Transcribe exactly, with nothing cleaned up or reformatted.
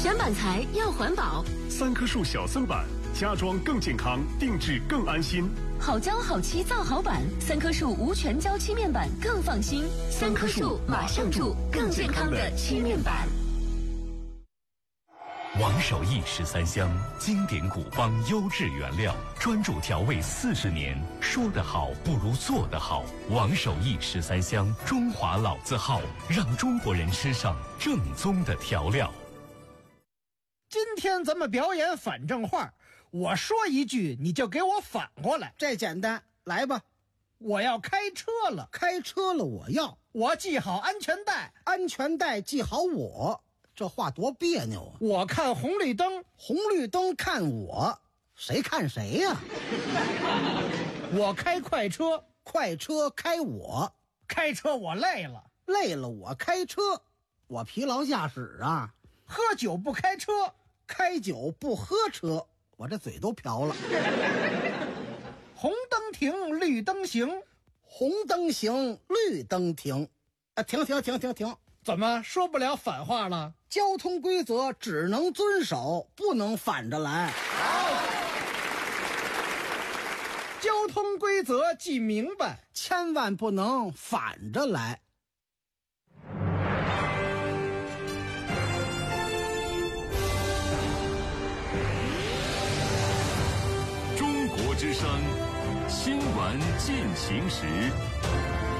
选板材要环保， 三棵树小森板，家装更健康，定制更安心。 好胶好漆造好板，三棵树无全胶漆面板更放心。三棵树马上住更健康的漆面板。 王守义十三香，经典古方优质原料，专注调味四十年，说得好不如做得好。王守义十三香，中华老字号，让中国人吃上正宗的调料。 今天咱们表演反正话，我说一句你就给我反过来。 这简单，来吧。 我要开车了， 开车了我要， 我系好安全带， 安全带系好我。这话多别扭啊！ 我看红绿灯， 红绿灯看我，谁看谁呀、啊？ 我开快车， 快车开我， 开车我累了， 累了我开车，我疲劳驾驶啊。 喝酒不开车， 开酒不喝车，我这嘴都瓢了。 红灯停，绿灯行， 红灯行，绿灯停，啊，停停停停停。 怎么说不了反话了？ 交通规则只能遵守，不能反着来。 交通规则记明白， 千万不能反着来。 中国之声，新闻进行时。